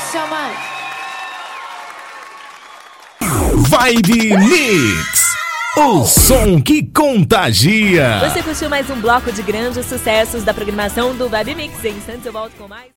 so much. Vibe Mix, o som que contagia. Você curtiu mais um bloco de grandes sucessos da programação do Vibe Mix. Em instantes eu volto com mais.